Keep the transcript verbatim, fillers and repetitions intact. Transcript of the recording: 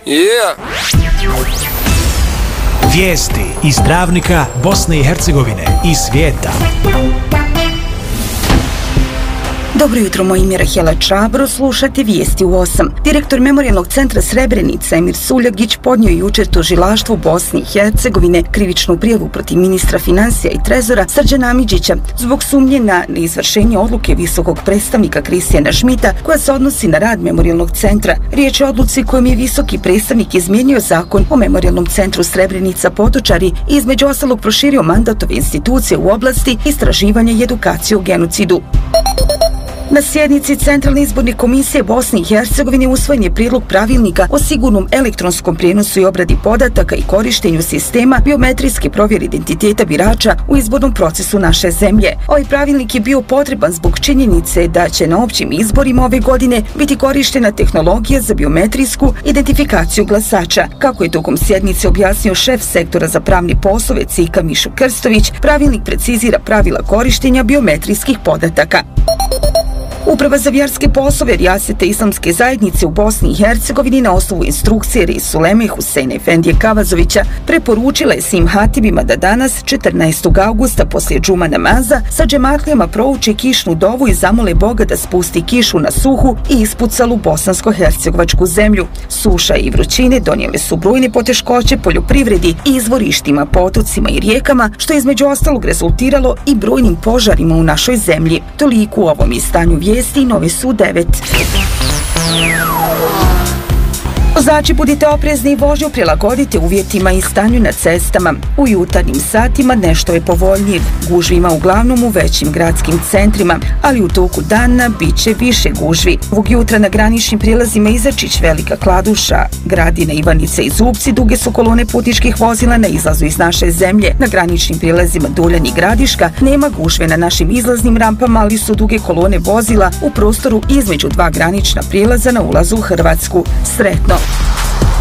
Yeah. Vijesti iz Travnika, Bosne i Hercegovine i svijeta. Dobro jutro, moje ime je Rahela Čabro, slušate vijesti u osam. Direktor Memorijalnog centra Srebrenica Emir Suljagić podnio je jučer tužilaštvu Bosne i Hercegovine krivičnu prijavu protiv ministra financija i trezora Srđana Amidžića zbog sumnje na neizvršenje odluke visokog predstavnika Kristijana Šmita koja se odnosi na rad Memorijalnog centra. Riječ je o odluci kojom je visoki predstavnik izmijenio zakon o Memorijalnom centru Srebrenica Potočari i između ostalog proširio mandat ove institucije u oblasti istraživanja i edukacije o genocidu. Na sjednici Centralne izborne komisije Bosne i Hercegovine usvojen je prijedlog pravilnika o sigurnom elektronskom prijenosu i obradi podataka i korištenju sistema biometrijske provjere identiteta birača u izbornom procesu naše zemlje. Ovaj pravilnik je bio potreban zbog činjenice da će na općim izborima ove godine biti korištena tehnologija za biometrijsku identifikaciju glasača. Kako je tokom sjednice objasnio šef sektora za pravne poslove C I K A Mišo Krstović, pravilnik precizira pravila korištenja biometrijskih podataka. Uprava za vjerske poslove Rijasete islamske zajednice u Bosni i Hercegovini na osnovu instrukcije Reis Uleme Huseina Efendije Kavazovića preporučila je svim hatibima da danas, četrnaestog augusta, poslije džuma namaza, sa džematlijama prouče kišnu dovu i zamole Boga da spusti kišu na suhu i ispucalu bosansko-hercegovačku zemlju. Suša i vrućine donijele su brojne poteškoće poljoprivredi i izvorištima, potocima i rijekama, što je između ostalog rezultiralo i brojnim požarima u našoj zemlji. Toliko u ovom istanju vijesti i Nove su devet. Vozači, budite oprezni i vožnju prilagodite uvjetima i stanju na cestama. U jutarnjim satima nešto je povoljnije. Gužvi ima uglavnom u većim gradskim centrima, ali u toku dana bit će više gužvi. Ovog jutra na graničnim prilazima Izačić, Velika Kladuša, Gradina, Ivanica i Zubci duge su kolone putničkih vozila na izlazu iz naše zemlje. Na graničnim prilazima Duljan i Gradiška nema gužve na našim izlaznim rampama, ali su duge kolone vozila u prostoru između dva granična prilaza na ulazu u Hrvatsku. Sretno!